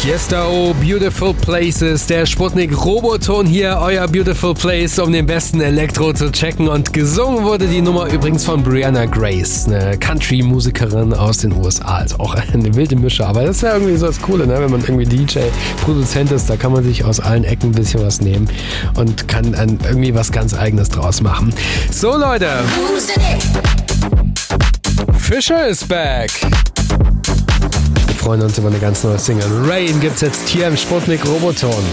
Yesterday, Beautiful Places, der Sputnik Roboton hier, euer Beautiful Place, um den besten Elektro zu checken. Und gesungen wurde die Nummer übrigens von Brianna Grace, eine Country-Musikerin aus den USA. Also auch eine wilde Mische, aber das ist ja irgendwie so das Coole, ne? Wenn man irgendwie DJ, Produzent ist, da kann man sich aus allen Ecken ein bisschen was nehmen und kann dann irgendwie was ganz Eigenes draus machen. So Leute, Fisher is back. Wir freuen uns über eine ganz neue Single. Rain gibt's jetzt hier im Sputnik Roboton.